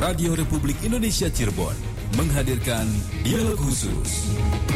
Radio Republik Indonesia Cirebon menghadirkan Dialog Khusus.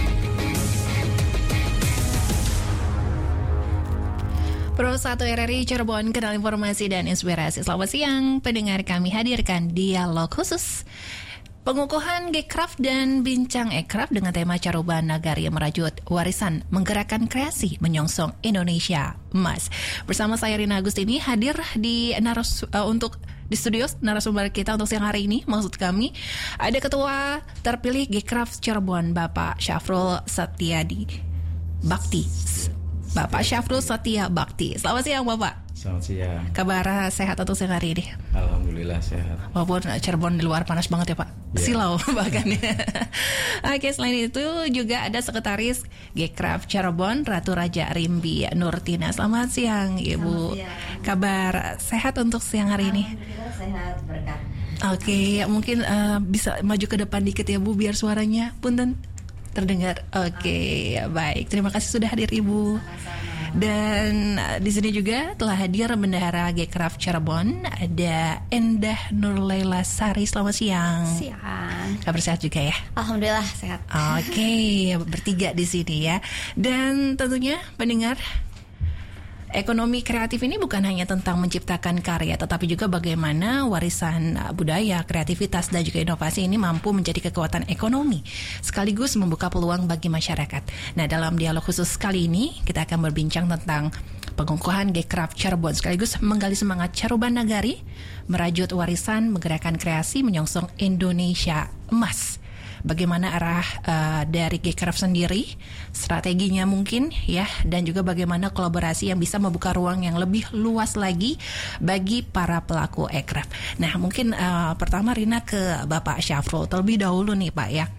Pro 1 RRI Cirebon, kenal informasi dan inspirasi. Selamat siang, pendengar, kami hadirkan Dialog Khusus. Pengukuhan Gcraft dan Bincang Ekraf dengan tema Caruban Nagari merajut warisan menggerakkan kreasi menyongsong Indonesia Emas. Bersama saya Rina Agustini hadir di untuk di studio narasumber kita untuk siang hari ini. Maksud kami ada Ketua terpilih Gcraft Cirebon Bapak Syafrul Satyadi Bakti. Bapak Syafrul Satya Bakti. Selamat siang Bapak. Selamat siang. Kabar sehat untuk siang hari ini? Alhamdulillah sehat. Walaupun Cirebon di luar panas banget ya Pak, silau bahkan ya. Oke, selain itu juga ada Sekretaris Gcraft Cirebon Ratu Raja Rimbi Nurtina. Selamat siang Ibu. Siang. Kabar sehat untuk siang hari ini? Alhamdulillah sehat, berkah. Oke, mungkin bisa maju ke depan dikit ya Bu biar suaranya punten terdengar. Oke, baik. Terima kasih sudah hadir Ibu. Sama-sama. Dan di sini juga telah hadir Bendahara Gcraft Cirebon, ada Endah Nurlaila Sari. Selamat siang. Siang. Kabar sehat juga ya? Alhamdulillah sehat. Oke, bertiga di sini ya. Dan tentunya pendengar, ekonomi kreatif ini bukan hanya tentang menciptakan karya, tetapi juga bagaimana warisan budaya, kreativitas, dan juga inovasi ini mampu menjadi kekuatan ekonomi, sekaligus membuka peluang bagi masyarakat. Nah, dalam dialog khusus kali ini, kita akan berbincang tentang pengukuhan Gcraft Cirebon, sekaligus menggali semangat Caruban Nagari, merajut warisan, menggerakkan kreasi, menyongsong Indonesia Emas. Bagaimana arah dari Gcraft sendiri, strateginya mungkin ya, dan juga bagaimana kolaborasi yang bisa membuka ruang yang lebih luas lagi bagi para pelaku ekraf. Nah, mungkin pertama Rina ke Bapak Syafrul terlebih dahulu nih Pak ya.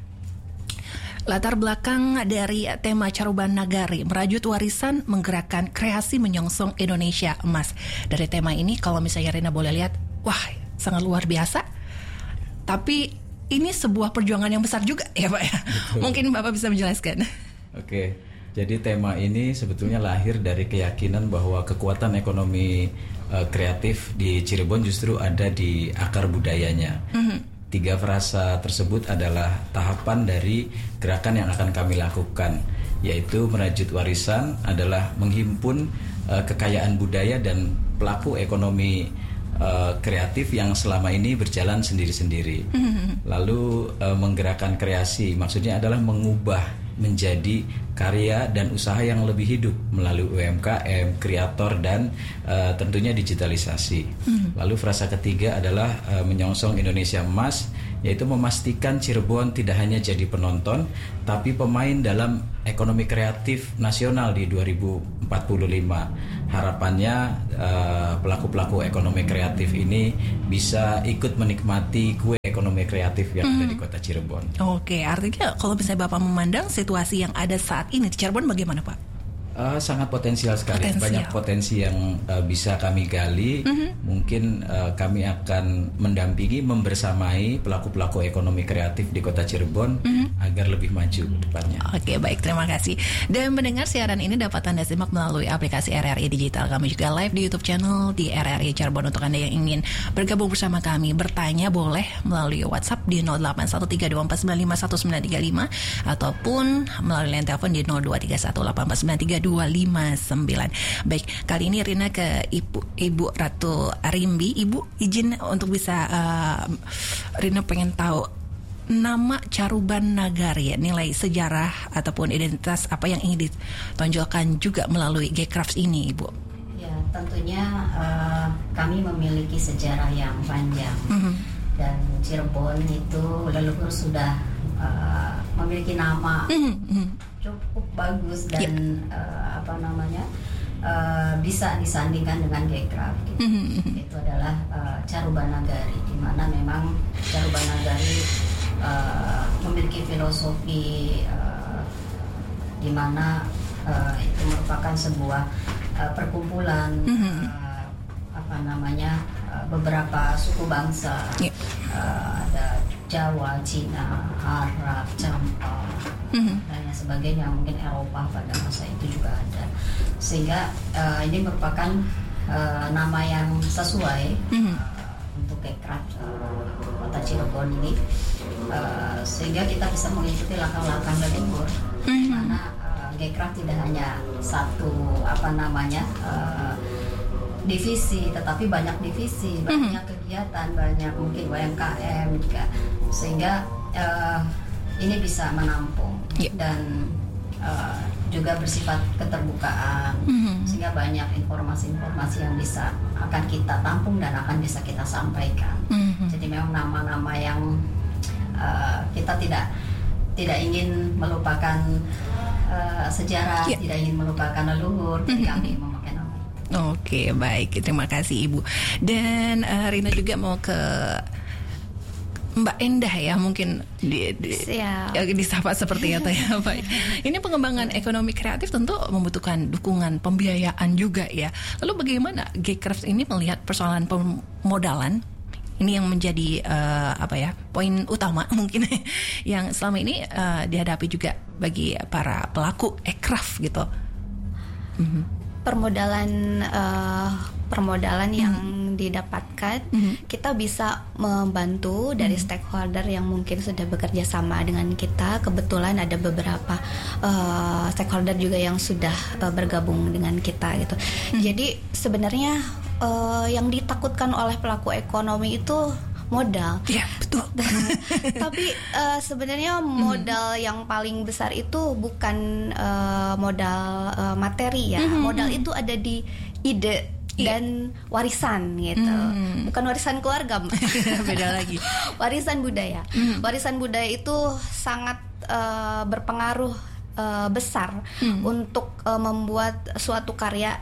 Latar belakang dari tema Caruban Nagari, merajut warisan, menggerakkan kreasi, menyongsong Indonesia Emas. Dari tema ini kalau misalnya Rina boleh lihat, wah sangat luar biasa. Tapi ini sebuah perjuangan yang besar juga ya Pak ya. Betul. Mungkin Bapak bisa menjelaskan. Oke, jadi tema ini sebetulnya lahir dari keyakinan bahwa kekuatan ekonomi kreatif di Cirebon justru ada di akar budayanya. Tiga frasa tersebut adalah tahapan dari gerakan yang akan kami lakukan, yaitu merajut warisan adalah menghimpun kekayaan budaya dan pelaku ekonomi kreatif yang selama ini berjalan sendiri-sendiri. Lalu menggerakkan kreasi, maksudnya adalah mengubah menjadi karya dan usaha yang lebih hidup melalui UMKM, kreator, dan tentunya digitalisasi. Lalu frasa ketiga adalah menyongsong Indonesia Emas, yaitu memastikan Cirebon tidak hanya jadi penonton, tapi pemain dalam ekonomi kreatif nasional di 2045. Harapannya pelaku-pelaku ekonomi kreatif ini bisa ikut menikmati kue ekonomi kreatif yang ada di kota Cirebon. Oke, artinya kalau misalnya Bapak memandang situasi yang ada saat ini di Cirebon bagaimana Pak? Sangat potensial sekali. Banyak potensi yang bisa kami gali. Mungkin kami akan mendampingi, membersamai pelaku-pelaku ekonomi kreatif di kota Cirebon agar lebih maju ke depannya. Oke, baik, terima kasih. Dan mendengar siaran ini dapat Anda simak melalui aplikasi RRI Digital. Kami juga live di YouTube channel di RRI Cirebon. Untuk Anda yang ingin bergabung bersama kami, bertanya boleh melalui WhatsApp di 081324951935 ataupun melalui line telepon di 0231849329. Baik, kali ini Rina ke Ibu Ratu Rimbi. Ibu izin untuk bisa Rina pengen tahu nama Caruban Nagari, nilai sejarah ataupun identitas apa yang ingin ditonjolkan juga melalui Gcraft ini, Ibu? Ya, tentunya kami memiliki sejarah yang panjang. Dan Cirebon itu leluhur sudah memiliki nama cukup bagus dan bisa disandingkan dengan Gcraft gitu. Itu adalah Caruban Nagari, di mana memang Caruban Nagari memiliki filosofi di mana itu merupakan sebuah perkumpulan beberapa suku bangsa. Ada Jawa, Cina, Arab, Campa, dan yang sebagainya, mungkin Eropa pada masa itu juga ada. Sehingga ini merupakan nama yang sesuai untuk Gcraft Kota Cirebon ini, sehingga kita bisa mengikuti langkah-langkah leluhur. Karena Gcraft tidak hanya satu divisi, tetapi banyak divisi, banyak kegiatan, banyak mungkin UMKM juga, sehingga ini bisa menampung dan juga bersifat keterbukaan, sehingga banyak informasi-informasi yang akan kita tampung dan akan bisa kita sampaikan. Jadi memang nama-nama yang kita tidak ingin melupakan sejarah, tidak ingin melupakan leluhur, jadi kami memakai nama itu. Oke, baik, terima kasih Ibu. Dan Rina juga mau ke Mbak Endah ya, mungkin disapa seperti itu ya. Baik. Ini pengembangan ekonomi kreatif tentu membutuhkan dukungan pembiayaan juga ya. Lalu bagaimana Gcraft ini melihat persoalan pemodalan? Ini yang menjadi poin utama mungkin yang selama ini dihadapi juga bagi para pelaku ekraf gitu. Permodalan yang didapatkan, kita bisa membantu dari stakeholder yang mungkin sudah bekerja sama dengan kita. Kebetulan ada beberapa stakeholder juga yang sudah bergabung dengan kita gitu. Jadi sebenarnya yang ditakutkan oleh pelaku ekonomi itu modal. Ya, betul. Tapi sebenarnya modal yang paling besar itu bukan modal materi ya. Modal itu ada di ide dan warisan gitu. Bukan warisan keluarga, beda lagi. Warisan budaya. Warisan budaya itu sangat berpengaruh besar untuk membuat suatu karya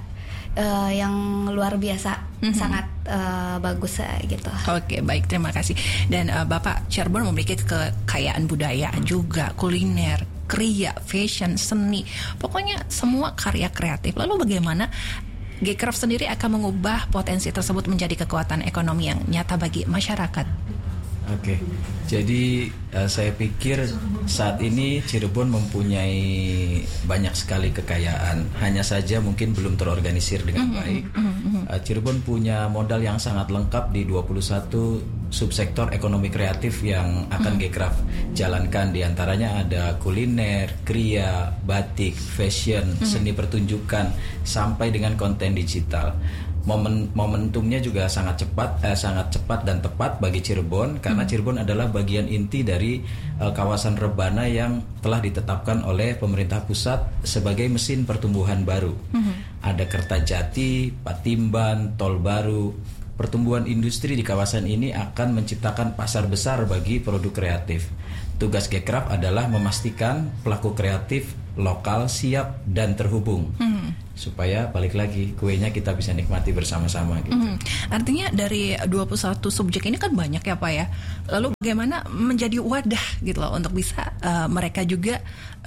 yang luar biasa, sangat bagus gitu. Oke, baik, terima kasih. Dan Bapak Cirebon memiliki kekayaan budaya juga, kuliner, kriya, fashion, seni, pokoknya semua karya kreatif. Lalu bagaimana Gcraft sendiri akan mengubah potensi tersebut menjadi kekuatan ekonomi yang nyata bagi masyarakat? Oke, jadi saya pikir saat ini Cirebon mempunyai banyak sekali kekayaan, hanya saja mungkin belum terorganisir dengan baik. Cirebon punya modal yang sangat lengkap di 21 subsektor ekonomi kreatif yang akan Gcraft jalankan. Di antaranya ada kuliner, kriya, batik, fashion, seni pertunjukan, sampai dengan konten digital. Momentumnya juga sangat cepat dan tepat bagi Cirebon, karena Cirebon adalah bagian inti dari kawasan rebana yang telah ditetapkan oleh pemerintah pusat sebagai mesin pertumbuhan baru. Ada Kertajati, Patimban, Tol Baru. Pertumbuhan industri di kawasan ini akan menciptakan pasar besar bagi produk kreatif. Tugas Gcraft adalah memastikan pelaku kreatif lokal siap dan terhubung, supaya balik lagi kuenya kita bisa nikmati bersama-sama gitu. Artinya dari 21 subjek ini kan banyak ya Pak ya. Lalu bagaimana menjadi wadah gitu loh untuk bisa mereka juga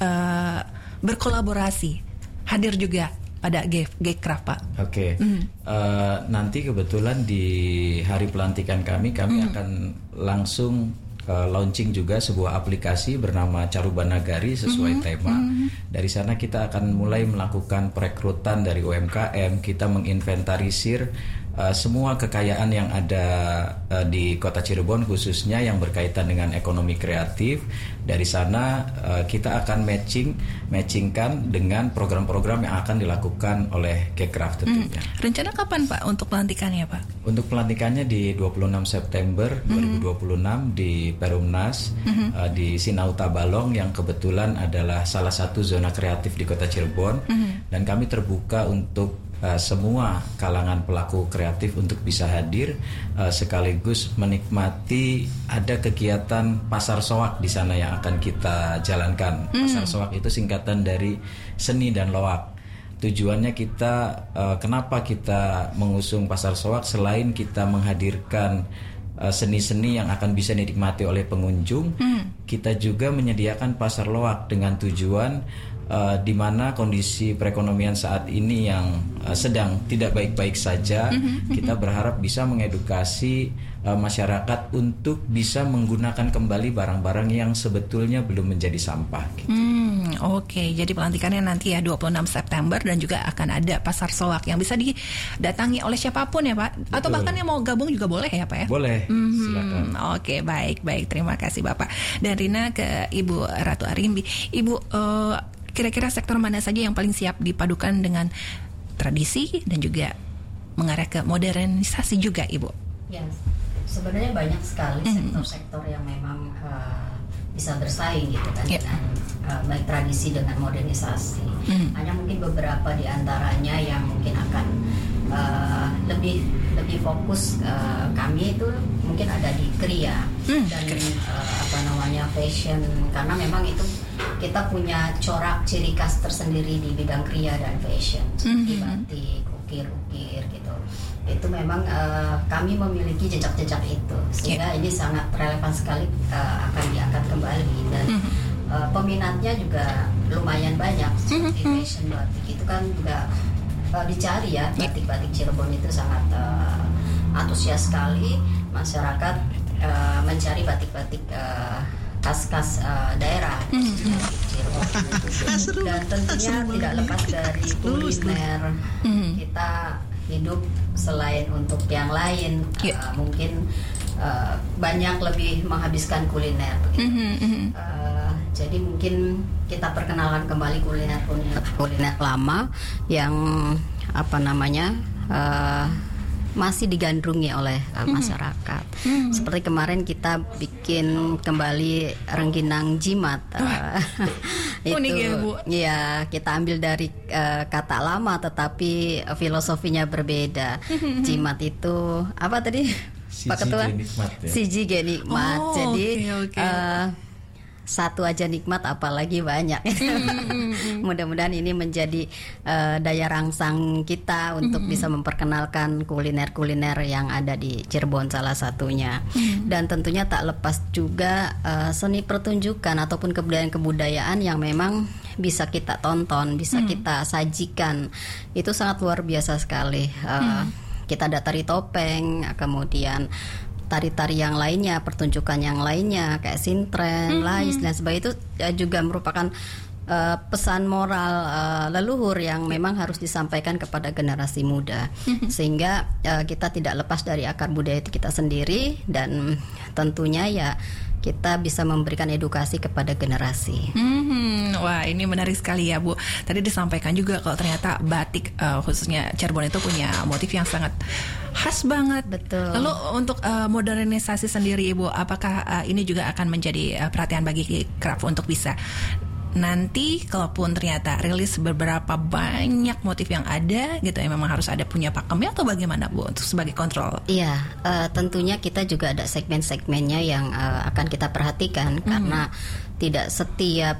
berkolaborasi, hadir juga pada Gcraft Pak. Oke. Nanti kebetulan di hari pelantikan kami akan langsung launching juga sebuah aplikasi bernama Caruba Nagari sesuai tema. Dari sana kita akan mulai melakukan perekrutan dari UMKM. Kita menginventarisir semua kekayaan yang ada di Kota Cirebon, khususnya yang berkaitan dengan ekonomi kreatif. Dari sana kita akan matchingkan dengan program-program yang akan dilakukan oleh Gcraft tentunya. Rencana kapan Pak untuk pelantikannya Pak? Untuk pelantikannya di 26 September 2026 di Perumnas di Sinau Tabalong, yang kebetulan adalah salah satu zona kreatif di Kota Cirebon. Dan kami terbuka untuk semua kalangan pelaku kreatif untuk bisa hadir, sekaligus menikmati ada kegiatan pasar soak di sana yang akan kita jalankan. Pasar soak itu singkatan dari seni dan loak. Tujuannya kenapa kita mengusung pasar soak, selain kita menghadirkan seni-seni yang akan bisa dinikmati oleh pengunjung, kita juga menyediakan pasar loak dengan tujuan di mana kondisi perekonomian saat ini yang sedang tidak baik-baik saja. Kita berharap bisa mengedukasi masyarakat untuk bisa menggunakan kembali barang-barang yang sebetulnya belum menjadi sampah gitu. Oke, jadi pelantikannya nanti ya 26 September dan juga akan ada pasar soak yang bisa didatangi oleh siapapun ya Pak. Atau bahkan yang mau gabung juga boleh ya Pak ya? Boleh, silakan. Oke, baik. Terima kasih Bapak. Dan Rina ke Ibu Ratu Arimbi. Ibu, kira-kira sektor mana saja yang paling siap dipadukan dengan tradisi dan juga mengarah ke modernisasi juga Ibu? Ya, sebenarnya banyak sekali sektor-sektor yang memang bisa bersaing gitu kan dengan baik tradisi dengan modernisasi. Hanya mungkin beberapa di antaranya yang mungkin akan lebih fokus kami itu mungkin ada di kriya dan fashion, karena memang itu kita punya corak ciri khas tersendiri di bidang kriya dan fashion seperti batik, ukir gitu. Itu memang kami memiliki jejak-jejak itu sehingga ini sangat relevan sekali akan diangkat kembali dan peminatnya juga lumayan banyak seperti fashion batik itu kan juga dicari ya, batik-batik Cirebon itu sangat antusias sekali masyarakat mencari batik-batik khas-khas daerah Cirebon dan tentunya tidak lepas dari kuliner. Kita hidup selain untuk yang lain, mungkin banyak lebih menghabiskan kuliner. Jadi mungkin kita perkenalkan kembali kuliner lama yang masih digandrungi oleh masyarakat. Seperti kemarin kita bikin kembali rengginang jimat. Itu ya, Bu. Ya, kita ambil dari kata lama tetapi filosofinya berbeda. Jimat itu apa tadi? Pak Ketua? Siji ge nikmat. Jadi satu aja nikmat apalagi banyak. Mudah-mudahan ini menjadi daya rangsang kita untuk bisa memperkenalkan kuliner-kuliner yang ada di Cirebon salah satunya. Dan tentunya tak lepas juga seni pertunjukan ataupun kebudayaan yang memang bisa kita tonton, bisa kita sajikan. Itu sangat luar biasa sekali. Kita ada tari topeng, kemudian tari-tari yang lainnya, pertunjukan yang lainnya kayak sintren, lais dan sebagainya, itu juga merupakan pesan moral leluhur yang memang harus disampaikan kepada generasi muda. Sehingga kita tidak lepas dari akar budaya itu kita sendiri dan tentunya ya kita bisa memberikan edukasi kepada generasi. Wah, ini menarik sekali ya Bu. Tadi disampaikan juga kalau ternyata batik khususnya Cirebon itu punya motif yang sangat khas banget. Betul. Lalu untuk modernisasi sendiri Ibu, apakah ini juga akan menjadi perhatian bagi Kraf untuk bisa nanti kalaupun ternyata rilis beberapa banyak motif yang ada gitu ya, memang harus ada punya pakemnya atau bagaimana Bu untuk sebagai kontrol? Iya, tentunya kita juga ada segmen-segmennya yang akan kita perhatikan karena tidak setiap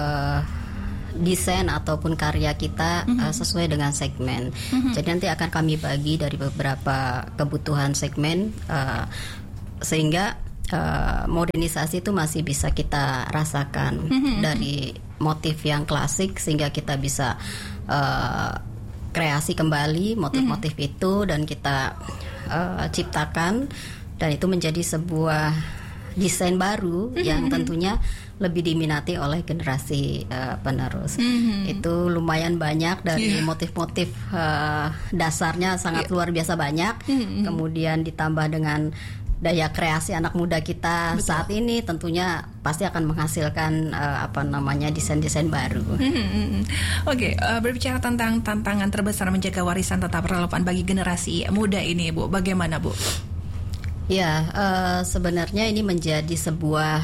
desain ataupun karya kita sesuai dengan segmen. Jadi nanti akan kami bagi dari beberapa kebutuhan segmen sehingga modernisasi itu masih bisa kita rasakan dari motif yang klasik sehingga kita bisa kreasi kembali motif-motif itu dan kita ciptakan dan itu menjadi sebuah desain baru yang tentunya lebih diminati oleh generasi penerus. Itu lumayan banyak dari motif-motif dasarnya sangat luar biasa banyak. Kemudian ditambah dengan daya kreasi anak muda kita saat ini tentunya pasti akan menghasilkan desain-desain baru. Oke, berbicara tentang tantangan terbesar menjaga warisan tetap relevan bagi generasi muda ini, Bu, bagaimana Bu? Ya, sebenarnya ini menjadi sebuah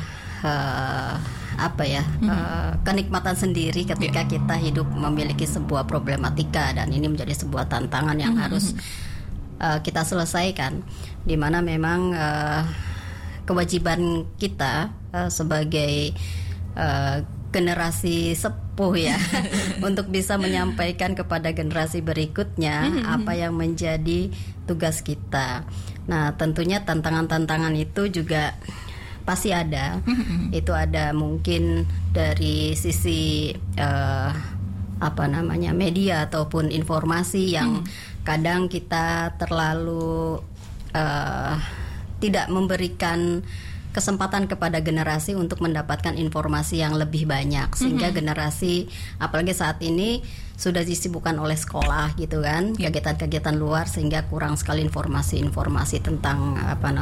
kenikmatan sendiri ketika kita hidup memiliki sebuah problematika dan ini menjadi sebuah tantangan yang harus kita selesaikan, di mana memang kewajiban kita sebagai generasi sepuh ya untuk bisa menyampaikan kepada generasi berikutnya apa yang menjadi tugas kita. Nah, tentunya tantangan-tantangan itu juga pasti ada. Itu ada mungkin dari sisi media ataupun informasi yang kadang kita terlalu tidak memberikan kesempatan kepada generasi untuk mendapatkan informasi yang lebih banyak, sehingga generasi apalagi saat ini sudah disibukkan oleh sekolah gitu kan, kegiatan-kegiatan luar, sehingga kurang sekali informasi-informasi tentang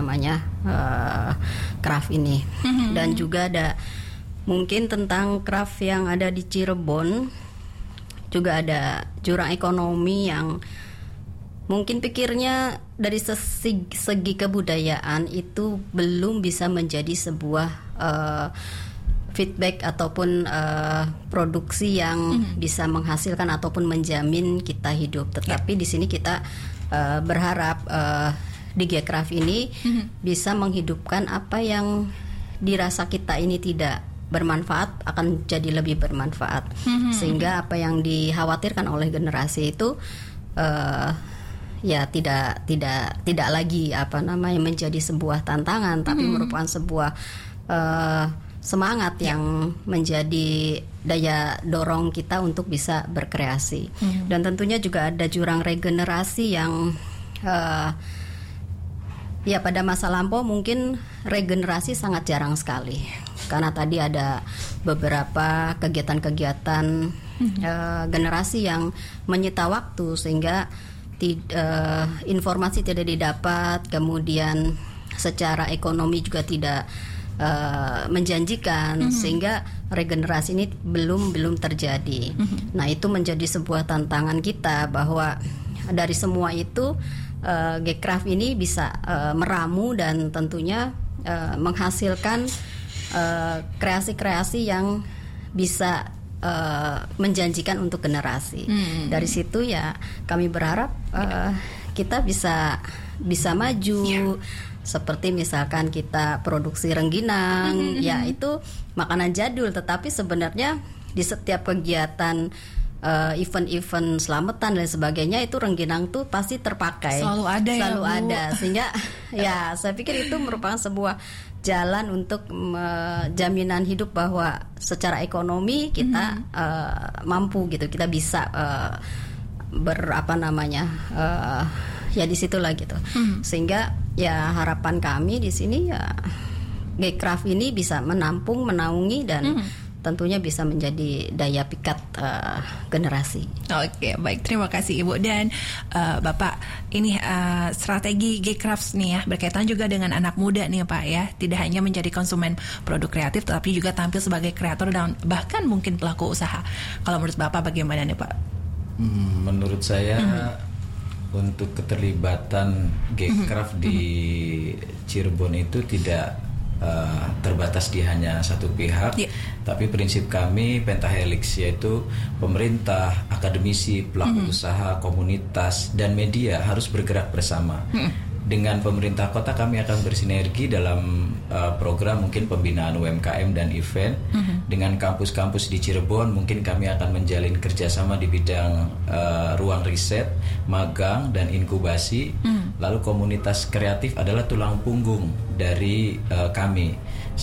craft ini. Dan juga ada mungkin tentang craft yang ada di Cirebon, juga ada jurang ekonomi yang mungkin pikirnya dari segi kebudayaan itu belum bisa menjadi sebuah feedback ataupun produksi yang bisa menghasilkan ataupun menjamin kita hidup. Tetapi di sini kita berharap di Gcraft ini bisa menghidupkan apa yang dirasa kita ini tidak bermanfaat akan jadi lebih bermanfaat, sehingga apa yang dikhawatirkan oleh generasi itu ya tidak lagi menjadi sebuah tantangan, tapi merupakan sebuah semangat yang menjadi daya dorong kita untuk bisa berkreasi. Dan tentunya juga ada jurang regenerasi yang ya pada masa lampau mungkin regenerasi sangat jarang sekali, karena tadi ada beberapa kegiatan-kegiatan generasi yang menyita waktu, sehingga informasi tidak didapat, kemudian secara ekonomi juga tidak menjanjikan, sehingga regenerasi ini belum terjadi. Nah, itu menjadi sebuah tantangan kita, bahwa dari semua itu Gcraft ini bisa meramu dan tentunya menghasilkan kreasi-kreasi yang bisa menjanjikan untuk generasi. Dari situ ya kami berharap kita bisa maju. Seperti misalkan kita produksi rengginang, ya itu makanan jadul, tetapi sebenarnya di setiap kegiatan event-event selamatan dan sebagainya itu rengginang tuh pasti terpakai. Selalu ada. Sehingga ya saya pikir itu merupakan sebuah jalan untuk jaminan hidup, bahwa secara ekonomi kita mampu gitu, kita bisa ya di situlah gitu. Sehingga ya harapan kami di sini ya Gcraft ini bisa menampung, menaungi, dan tentunya bisa menjadi daya pikat generasi. Oke, baik, terima kasih Ibu. Dan Bapak, ini strategi Gcraft nih ya berkaitan juga dengan anak muda nih Pak ya. Tidak hanya menjadi konsumen produk kreatif, tetapi juga tampil sebagai kreator dan bahkan mungkin pelaku usaha. Kalau menurut Bapak bagaimana nih Pak? Menurut saya untuk keterlibatan Gcraft di Cirebon itu tidak terbatas di hanya satu pihak, tapi prinsip kami Pentahelix, yaitu pemerintah, akademisi, pelaku usaha, komunitas, dan media harus bergerak bersama. Dengan pemerintah kota kami akan bersinergi dalam program mungkin pembinaan UMKM dan event. Dengan kampus-kampus di Cirebon mungkin kami akan menjalin kerjasama di bidang ruang riset, magang, dan inkubasi. Lalu komunitas kreatif adalah tulang punggung dari kami.